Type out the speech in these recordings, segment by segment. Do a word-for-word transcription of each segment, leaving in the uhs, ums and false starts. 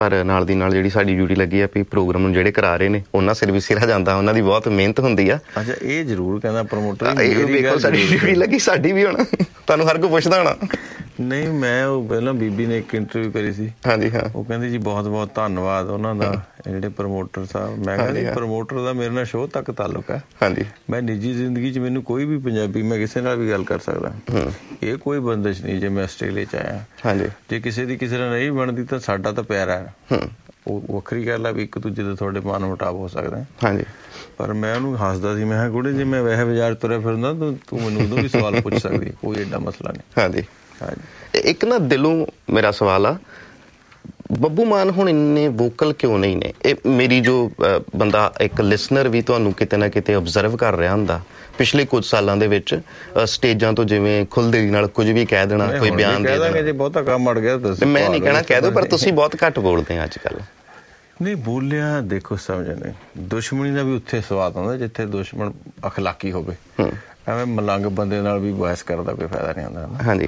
ਪਰ ਨਾਲ ਦੀ ਨਾਲ ਜਿਹੜੀ ਸਾਡੀ ਡਿਊਟੀ ਲੱਗੀ ਆ ਵੀ ਪ੍ਰੋਗਰਾਮ ਨੂੰ ਜਿਹੜੇ ਕਰਾ ਰਹੇ ਨੇ ਉਹਨਾਂ ਸਿਰ ਵੀ ਸਿਰਾ ਜਾਂਦਾ, ਉਹਨਾਂ ਦੀ ਬਹੁਤ ਮਿਹਨਤ ਹੁੰਦੀ ਆ। ਅੱਛਾ, ਇਹ ਜ਼ਰੂਰ ਕਹਿੰਦਾ ਪ੍ਰਮੋਟਰ ਵੇਖੋ ਸਾਡੀ ਡਿਊਟੀ ਲੱਗੀ, ਸਾਡੀ ਵੀ ਹੁਣ ਤੁਹਾਨੂੰ ਹਰ ਕੋਈ ਪੁੱਛਦਾ ਹੋਣਾ। ਨਹੀਂ, ਮੈਂ ਉਹ ਪਹਿਲਾਂ ਬੀਬੀ ਨੇ ਇੱਕ ਇੰਟਰਵਿਊ ਕਰੀ ਸੀ। ਹਾਂਜੀ ਹਾਂ। ਉਹ ਕਹਿੰਦੀ ਜੀ ਬਹੁਤ ਬਹੁਤ ਧੰਨਵਾਦ ਉਹਨਾਂ ਦਾ, ਜਿਹੜੇ ਪ੍ਰਮੋਟਰ ਸਾਹਿਬ। ਮੈਂ ਕਹਿੰਦਾ ਪ੍ਰਮੋਟਰ ਦਾ ਮੇਰੇ ਨਾਲ ਸ਼ੋਅ ਤੱਕ ਤਾਲੁਕ ਹੈ। ਹਾਂਜੀ, ਮੈਂ ਨਿੱਜੀ ਜ਼ਿੰਦਗੀ 'ਚ ਮੈਨੂੰ ਕੋਈ ਵੀ ਪੰਜਾਬੀ ਮੈਂ ਕਿਸੇ ਨਾਲ ਵੀ ਗੱਲ ਕਰ ਸਕਦਾ, ਇਹ ਕੋਈ ਬੰਦਿਸ਼ ਨਹੀਂ। ਜੇ ਮੈਂ ਆਸਟ੍ਰੇਲੀਆ 'ਚ ਆਇਆ, ਹਾਂਜੀ, ਜੇ ਕਿਸੇ ਦੀ ਕਿਸੇ ਨਾਲ ਨਹੀਂ ਬਣਦੀ ਤਾਂ ਸਾਡਾ ਤਾਂ ਪਿਆਰ ਹੈ, ਉਹ ਵੱਖਰੀ ਗੱਲ ਆ ਵੀ ਇੱਕ ਦੂਜੇ ਦਾ ਤੁਹਾਡੇ ਮਨ ਮੁਟਾਵ ਹੋ ਸਕਦਾ। ਹਾਂਜੀ, ਪਰ ਮੈਂ ਉਹਨੂੰ ਹੱਸਦਾ ਸੀ, ਮੈਂ ਕਿਹਾ ਕੁੜੇ ਜੇ ਮੈਂ ਵੈਸੇ ਬਾਜ਼ਾਰ ਤੁਰਿਆ ਫਿਰਦਾ ਤਾਂ ਤੂੰ ਮੈਨੂੰ ਉਦੋਂ ਵੀ ਸਵਾਲ ਪੁੱਛ ਸਕਦੀ, ਕੋਈ ਏਡਾ ਮਸਲਾ ਨਹੀਂ। ਹਾਂਜੀ ਹਾਂਜੀ। ਇੱਕ ਨਾ ਦਿਲੋਂ ਮੇਰਾ ਸਵਾਲ ਆ, ਬੱਬੂ ਮਾਨ ਹੁਣ ਇੰਨੇ ਵੋਕਲ ਕਿਉਂ ਨਹੀਂ ਨੇ? ਇਹ ਮੇਰੀ ਜੋ ਬੰਦਾ ਇੱਕ ਲਿਸਨਰ ਵੀ ਤੁਹਾਨੂੰ ਕਿਤੇ ਨਾ ਕਿਤੇ ਓਬਜ਼ਰਵ ਕਰ ਰਿਹਾ ਹੁੰਦਾ ਪਿਛਲੇ ਕੁਝ ਸਾਲਾਂ ਦੇ ਵਿੱਚ, ਸਟੇਜਾਂ ਤੋਂ ਜਿਵੇਂ ਖੁੱਲ੍ਹਦਿਲੀ ਨਾਲ ਕੁਝ ਵੀ ਕਹਿ ਦੇਣਾ, ਕੋਈ ਬਿਆਨ ਦੇ ਦੇਣਾ। ਜੇ ਬਹੁਤਾ ਕੰਮ ਅੜ ਗਿਆ ਤਾਂ ਮੈਂ ਨਹੀਂ ਕਹਿਣਾ ਕਹਿ ਦਿਓ, ਪਰ ਤੁਸੀਂ ਬਹੁਤ ਘੱਟ ਬੋਲਦੇ ਆ ਅੱਜ ਕੱਲ੍ਹ। ਨਹੀਂ ਬੋਲਿਆ, ਦੇਖੋ ਸਮਝ ਨਹੀਂ, ਦੁਸ਼ਮਣੀ ਦਾ ਵੀ ਉੱਥੇ ਸਵਾਦ ਆਉਂਦਾ ਜਿੱਥੇ ਦੁਸ਼ਮਣ ਅਖਲਾਕੀ ਹੋਵੇ। ਐਵੇਂ ਮਲੰਗ ਬੰਦੇ ਨਾਲ ਵੀ ਬਹਿਸ ਕਰਦਾ ਕੋਈ ਫਾਇਦਾ ਨਹੀਂ ਹੁੰਦਾ। ਹਾਂਜੀ,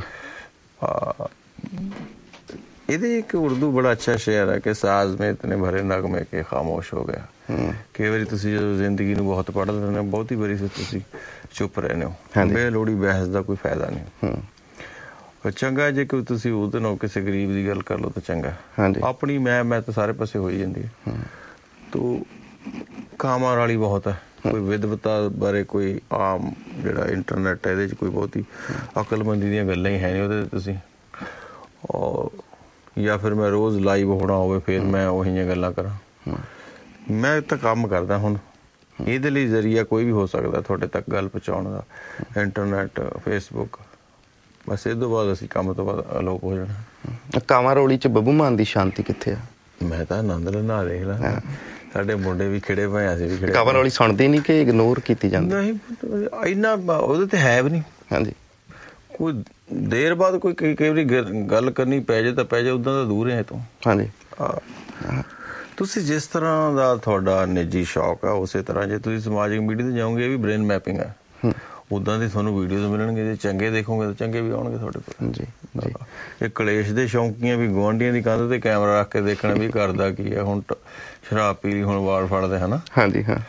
ਇਹਦੇ ਇੱਕ ਉਰਦੂ ਬੜਾ ਅੱਛਾ ਸ਼ੇਅਰ ਹੈ ਕਿ ਸਾਜ਼ ਮੇਂ ਇਤਨੇ ਭਰੇ ਨਗਮੇ ਕੇ ਖਾਮੋਸ਼ ਹੋ ਗਿਆ। ਕਈ ਵਾਰੀ ਤੁਸੀਂ ਜਦੋਂ ਜ਼ਿੰਦਗੀ ਨੂੰ ਬਹੁਤ ਪੜ੍ਹ ਲੈਂਦੇ ਹੋ, ਬਹੁਤੀ ਵਾਰੀ ਤੁਸੀਂ ਚੁੱਪ ਰਹਿੰਦੇ ਹੋ। ਬੇਲੋੜੀ ਬਹਿਸ ਦਾ ਕੋਈ ਫਾਇਦਾ ਨਹੀਂ। ਚੰਗਾ ਜੇ ਕੋਈ ਤੁਸੀਂ ਉਹਦੇ ਨਾਲ ਕਿਸੇ ਗਰੀਬ ਦੀ ਗੱਲ ਕਰ ਲਓ ਤਾਂ ਚੰਗਾ। ਆਪਣੀ ਮੈਂ ਮੈਂ ਤਾਂ ਸਾਰੇ ਪਾਸੇ ਹੋਈ ਜਾਂਦੀ ਹੈ। ਤੋ ਕਾਮਾਂ ਵਾਲੀ ਬਹੁਤ ਹੈ, ਕੋਈ ਵਿਦਵਤਾ ਬਾਰੇ ਕੋਈ ਆਮ ਜਿਹੜਾ ਇੰਟਰਨੈਟ ਹੈ ਇਹਦੇ 'ਚ ਕੋਈ ਬਹੁਤੀ ਅਕਲਮੰਦੀ ਦੀਆਂ ਗੱਲਾਂ ਹੀ ਹੈ ਨਹੀਂ ਉਹਦੇ 'ਤੇ ਤੁਸੀਂ। ਜਾਂ ਫਿਰ ਮੈਂ ਰੋਜ਼ ਲਾਈਵ ਹੋਣਾ ਹੋਵੇ ਫਿਰ ਮੈਂ ਉਹੀ ਜਿਹੀਆਂ ਗੱਲਾਂ ਕਰਾਂ। ਮੈਂ ਤਾਂ ਕੰਮ ਕਰਦਾ ਹੁਣ, ਇਹਦੇ ਲਈ ਜ਼ਰੀਆ ਕੋਈ ਵੀ ਹੋ ਸਕਦਾ ਤੁਹਾਡੇ ਤੱਕ ਗੱਲ ਪਹੁੰਚਾਉਣ ਦਾ, ਇੰਟਰਨੈਟ, ਫੇਸਬੁੱਕ। ਬਸ ਇਹ ਤੋਂ ਬਾਅਦ ਅਸੀਂ ਕੰਮ ਤੋਂ ਬਾਅਦ ਅਲੋਪ ਹੋ ਜਾਣਾ। ਕਾਵਾਂ ਰੋਲੀ 'ਚ ਬੱਬੂ ਮਾਨ ਦੀ ਸ਼ਾਂਤੀ ਕਿੱਥੇ ਆ? ਮੈਂ ਤਾਂ ਆਨੰਦ ਲੈਣਾ, ਦੇਖ ਲਾ ਸਾਡੇ ਮੁੰਡੇ ਵੀ ਖਿੜੇ ਪਏ, ਅਸੀਂ ਵੀ ਖਿੜੇ। ਕਾਵਾਂ ਰੋਲੀ ਸੁਣਦੀ ਨਹੀਂ ਕਿ ਇਗਨੋਰ ਕੀਤੀ ਜਾਂਦੀ? ਨਹੀਂ, ਇੰਨਾ ਉਹਦੇ ਤੇ ਹੈ ਵੀ ਨਹੀਂ। ਹਾਂਜੀ, ਕੋਈ ਦੇਰ ਬਾਅਦ ਕੋਈ ਕਈ ਕਈ ਵਾਰੀ ਗੱਲ ਕਰਨੀ ਪੈ ਜਾਏ ਤਾਂ ਪੈ ਜਾਏ, ਉੱਦਾਂ ਦਾ ਦੂਰ ਹੈ ਤੋਂ। ਹਾਂਜੀ, ਤੁਸੀਂ ਜਿਸ ਤਰ੍ਹਾਂ ਦਾ ਤੁਹਾਡਾ ਨਿੱਜੀ ਸ਼ੌਕ ਆ ਉਸੇ ਤਰ੍ਹਾਂ ਜੇ ਤੁਸੀਂ ਸਮਾਜਿਕ ਮੀਡੀਆ ਤੇ ਜਾਓਗੇ, ਇਹ ਵੀ ਬ੍ਰੇਨ ਮੈਪਿੰਗ ਹੈ। ਉੱਦਾਂ ਦੀ ਤੁਹਾਨੂੰ ਵੀਡੀਓਜ਼ ਮਿਲਣਗੇ, ਜੇ ਚੰਗੇ ਦੇਖੋਗੇ ਤਾਂ ਚੰਗੇ ਵੀ ਆਉਣਗੇ ਤੁਹਾਡੇ ਕੋਲ। ਜੀ ਜੀ। ਇਹ ਕਲੇਸ਼ ਦੇ ਸ਼ੌਂਕੀਆਂ ਵੀ ਗੁਆਂਢੀਆਂ ਦੀ ਕੰਧ ਤੇ ਕੈਮਰਾ ਰੱਖ ਕੇ ਦੇਖਣਾ ਵੀ ਕਰਦਾ ਕੀ ਹੈ। ਹੁਣ ਸ਼ਰਾਬ ਪੀ ਲਈ, ਹੁਣ ਵਾਲ ਫੜਦੇ ਹਨਾ। ਹਾਂਜੀ ਹਾਂ।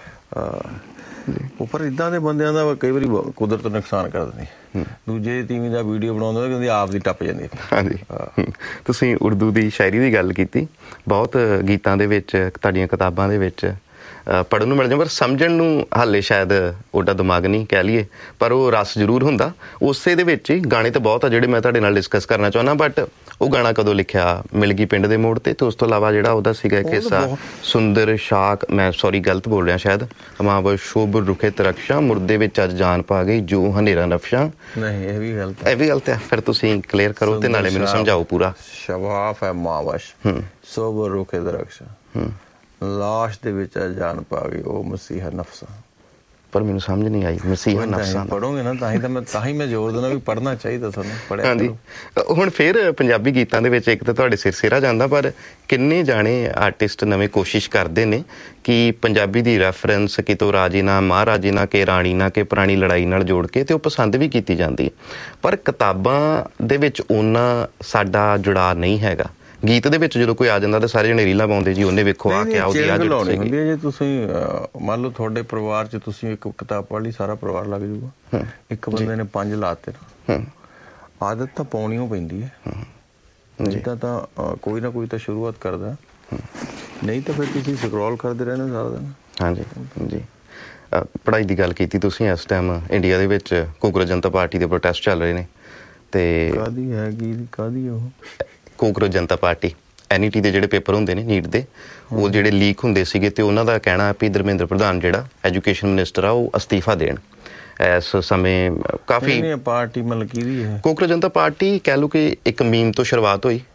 ਉੱਪਰ ਏਦਾਂ ਦੇ ਬੰਦਿਆਂ ਦਾ ਕਈ ਵਾਰੀ ਕੁਦਰਤ ਨੁਕਸਾਨ ਕਰ ਦਿੰਦੀ। ਦੂਜੇ ਤੀਵੀਂ ਦਾ ਵੀਡੀਓ ਬਣਾਉਂਦਾ ਕਹਿੰਦੀ ਆਪ ਦੀ ਟੱਪ ਜਾਂਦੀ। ਹਾਂਜੀ, ਤੁਸੀਂ ਉਰਦੂ ਦੀ ਸ਼ਾਇਰੀ ਦੀ ਗੱਲ ਕੀਤੀ, ਬਹੁਤ ਗੀਤਾਂ ਦੇ ਵਿੱਚ, ਤੁਹਾਡੀਆਂ ਕਿਤਾਬਾਂ ਦੇ ਵਿੱਚ ਪੜ੍ਹਨ ਨੂੰ ਮਿਲ ਜਾਂਦਾ, ਪਰ ਸਮਝਣ ਨੂੰ ਹਾਲੇ ਸ਼ਾਇਦ ਉਹਦਾ ਦਿਮਾਗ ਨਹੀਂ ਕਹਿ ਲਈਏ, ਪਰ ਉਹ ਰਸ ਜ਼ਰੂਰ ਹੁੰਦਾ ਉਸੇ ਦੇ ਵਿੱਚ ਹੀ। ਗਾਣੇ ਤਾਂ ਬਹੁਤ ਆ ਜਿਹੜੇ ਮੈਂ ਤੁਹਾਡੇ ਨਾਲ ਡਿਸਕਸ ਕਰਨਾ ਚਾਹੁੰਦਾ, ਬਟ ਉਹ ਗਾਣਾ ਕਦੋਂ ਲਿਖਿਆ? ਮਿਲ ਗਈ ਪਿੰਡ ਦੇ ਮੋੜ ਤੇ। ਤੇ ਉਸ ਤੋਂ ਇਲਾਵਾ ਜਿਹੜਾ ਉਹਦਾ ਸੀਗਾ ਇੱਕ ਹਿੱਸਾ ਸੁੰਦਰ ਸ਼ਾਕ, ਮੈਂ ਸੌਰੀ ਗਲਤ ਬੋਲ ਰਿਹਾ ਸ਼ਾਇਦ, ਮਾਂ ਬੋ ਸ਼ੋਭ ਰੁਖੇ ਤਰਕਸ਼ਾਂ, ਮੁਰਦੇ ਵਿੱਚ ਅੱਜ ਜਾਨ ਪਾ ਗਈ ਜੋ ਹਨੇਰਾ ਨਫਸ਼ਾਂ। ਨਹੀਂ, ਇਹ ਵੀ ਗਲਤ, ਇਹ ਵੀ ਗਲਤ ਹੈ। ਫਿਰ ਤੁਸੀਂ ਕਲੀਅਰ ਕਰੋ ਤੇ ਨਾਲੇ ਮੈਨੂੰ ਸਮਝਾਓ ਪੂਰਾ। ਸ਼ਵਾਫ ਹੈ ਮਾਵਸ਼ ਸ਼ੋਭ ਰੁਖੇ ਤਰਕਸ਼ਾਂ, ਲਾਸ਼ ਦੇ ਵਿੱਚ ਜਾਨ ਪਾ ਗਈ ਉਹ ਮਸੀਹਾ ਨਫਸਾਂ। ਪਰ ਮੈਨੂੰ ਸਮਝ ਨਹੀਂ ਆਈ ਮਸੀਹਾ ਨਫਸਾਂ। ਪੜ੍ਹੋਗੇ ਨਾ ਤਾਂ ਹੀ ਤਾਂ ਮੈਂ ਤਾਂ ਹੀ ਮੈਂ ਜ਼ੋਰ ਦਿੰਦਾ ਵੀ ਪੜ੍ਹਨਾ ਚਾਹੀਦਾ ਤੁਹਾਨੂੰ। ਪੜ੍ਹਿਆ। ਹਾਂਜੀ, ਹੁਣ ਫਿਰ ਪੰਜਾਬੀ ਗੀਤਾਂ ਦੇ ਵਿੱਚ ਇੱਕ ਤਾਂ ਤੁਹਾਡੇ ਸਿਰ ਸਿਰਾ ਜਾਂਦਾ, ਪਰ ਕਿੰਨੇ ਜਾਣੇ ਆਰਟਿਸਟ ਨਵੇਂ ਕੋਸ਼ਿਸ਼ ਕਰਦੇ ਨੇ ਕਿ ਪੰਜਾਬੀ ਦੀ ਰੈਫਰੈਂਸ ਕਿਤੋਂ ਰਾਜੇ ਨਾ ਮਹਾਰਾਜੇ ਨਾ ਕਿ ਰਾਣੀ ਨਾ ਕਿ ਪੁਰਾਣੀ ਲੜਾਈ ਨਾਲ ਜੋੜ ਕੇ, ਤੇ ਉਹ ਪਸੰਦ ਵੀ ਕੀਤੀ ਜਾਂਦੀ। ਪਰ ਕਿਤਾਬਾਂ ਦੇ ਵਿੱਚ ਓਨਾ ਸਾਡਾ ਜੁੜਾਅ ਨਹੀਂ ਹੈਗਾ। ਗੀਤ ਦੇ ਵਿੱਚ ਜਦੋਂ ਕੋਈ ਆ ਜਾਂਦਾ ਤਾਂ ਸਾਰੇ ਜਣੇ ਰੀਲਾਂ ਪਾਉਂਦੇ ਜੀ, ਉਹਨੇ ਵੇਖੋ ਆ ਕੇ ਆਉ ਜੀ ਆ ਜਿਹੜੀ। ਜੇ ਤੁਸੀਂ ਮੰਨ ਲਓ ਤੁਹਾਡੇ ਪਰਿਵਾਰ 'ਚ ਤੁਸੀਂ ਇੱਕ ਕਿਤਾਬ ਪੜ੍ਹ ਲਈ, ਸਾਰਾ ਪਰਿਵਾਰ ਲੱਗ ਜਾਊਗਾ। ਇੱਕ ਬੰਦੇ ਨੇ ਪੰਜ ਲਾਤੇ ਨਾ, ਆਦਤ ਤਾਂ ਪਾਉਣੀ ਓ ਪੈਂਦੀ ਹੈ। ਜਿੱਦਾਂ ਤਾਂ ਕੋਈ ਨਾ ਕੋਈ ਤਾਂ ਸ਼ੁਰੂਆਤ ਕਰਦਾ, ਨਹੀਂ ਤਾਂ ਫਿਰ ਤੁਸੀਂ ਸਕਰੋਲ ਕਰਦੇ ਰਹਿਣਾ ਸਾਰਾ ਦਿਨ। ਹਾਂਜੀ ਜੀ। ਪੜ੍ਹਾਈ ਦੀ ਗੱਲ ਕੀਤੀ ਤੁਸੀਂ, ਇਸ ਟਾਈਮ ਇੰਡੀਆ ਦੇ ਵਿੱਚ ਕਾਂਗਰਸ ਜਨਤਾ ਪਾਰਟੀ ਦੇ ਪ੍ਰੋਟੈਸਟ ਚੱਲ ਰਹੇ ਨੇ। ਤੇ ਕਾਹਦੀ ਹੈਗੀ, ਕਾਹਦੀ ਉਹ ਕਾਂਗਰਸ ਜਨਤਾ ਪਾਰਟੀ ਐਨ ਈ ਟੀ ਦੇ ਜਿਹੜੇ ਪੇਪਰ ਹੁੰਦੇ ਨੇ ਨੀਟ ਦੇ, ਉਹ ਜਿਹੜੇ ਲੀਕ ਹੁੰਦੇ ਸੀਗੇ, ਤੇ ਉਹਨਾਂ ਦਾ ਕਹਿਣਾ ਵੀ ਧਰਮਿੰਦਰ ਪ੍ਰਧਾਨ ਜਿਹੜਾ ਐਜੂਕੇਸ਼ਨ ਮਿਨਿਸਟਰ ਆ ਉਹ ਅਸਤੀਫਾ ਦੇਣ। ਇਸ ਸਮੇਂ ਕਾਫੀ ਪਾਰਟੀ ਮਤਲਬ ਕਿਹਦੀ ਹੈ? ਕਾਂਗਰਸ ਜਨਤਾ ਪਾਰਟੀ ਕਹਿ ਲਓ ਕਿ ਇੱਕ ਮੀਮ ਤੋਂ ਸ਼ੁਰੂਆਤ ਹੋਈ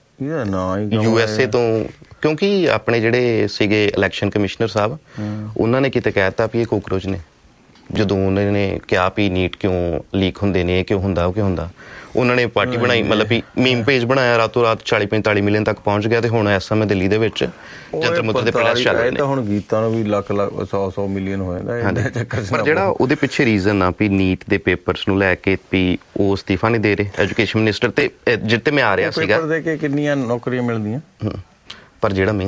ਯੂ ਐਸ ਏ ਤੋਂ, ਕਿਉਂਕਿ ਆਪਣੇ ਜਿਹੜੇ ਸੀਗੇ ਇਲੈਕਸ਼ਨ ਕਮਿਸ਼ਨਰ ਸਾਹਿਬ, ਉਹਨਾਂ ਨੇ ਕਿਤੇ ਕਹਿ ਦਿੱਤਾ ਵੀ ਇਹ ਕਾਕਰੋਚ ਨੇ। ਜਦੋਂ ਉਹਨਾਂ ਨੇ ਕਿਹਾ ਵੀ ਨੀਟ ਕਿਉਂ ਲੀਕ ਹੁੰਦੇ ਨੇ, ਇਹ ਕਿਉਂ ਹੁੰਦਾ, ਉਹ ਕਿਉਂ ਹੁੰਦਾ, ਉਹਨਾਂ ਨੇ ਪਾਰਟੀ ਬਣਾਈ, ਮਤਲਬ ਵੀ ਮੀਮ ਪੇਜ ਬਣਾਇਆ, ਰਾਤੋਂ ਰਾਤ ਚਾਲੀ ਪੰਤਾਲੀ ਮਿਲੀਅਨ ਤੱਕ ਪਹੁੰਚ ਗਿਆ। ਤੇ ਹੁਣ ਇਸ ਸਮੇਂ ਦਿੱਲੀ ਦੇ ਵਿੱਚ ਜੰਤਰ ਮੰਤਰ ਦੇ ਪ੍ਰੋਟੈਸਟ ਚੱਲ ਰਹੇ ਨੇ। ਹੁਣ ਗੀਤਾਂ ਨੂੰ ਵੀ ਲੱਖ ਲੱਖ ਸੌ ਸੌ ਮਿਲੀਅਨ ਹੋ ਜਾਂਦਾ। ਪਰ ਜਿਹੜਾ ਉਹਦੇ ਪਿੱਛੇ ਰੀਜ਼ਨ ਆ ਵੀ ਨੀਟ ਦੇ ਪੇਪਰਸ ਨੂੰ ਲੈ ਕੇ ਵੀ ਉਹ ਅਸਤੀਫਾ ਨਹੀਂ ਦੇ ਰਹੇ ਐਜੂਕੇਸ਼ਨ ਮਿਨਿਸਟਰ, ਤੇ ਜਿੱਤੇ ਮੈਂ ਆ ਰਿਹਾ ਸੀਗਾ ਦੇ ਕੇ ਕਿੰਨੀਆਂ ਨੌਕਰੀਆਂ ਮਿਲਦੀਆਂ। ਪਰ ਜਿਹੜਾ